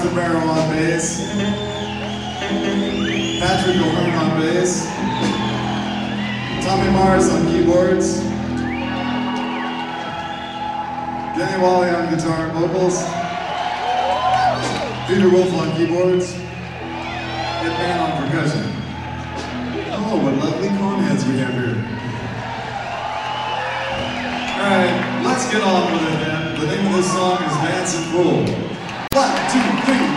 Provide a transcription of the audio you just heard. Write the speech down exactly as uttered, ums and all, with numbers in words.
Barrow on bass, Patrick O'Hearn on bass, Tommy Mars on keyboards, Kenny Wally on guitar and vocals, Peter Wolf on keyboards, Ed Mann on percussion. Oh, what lovely cornheads we have here. Alright, let's get on with it then. The name of this song is Dancing Fool. One, two, three.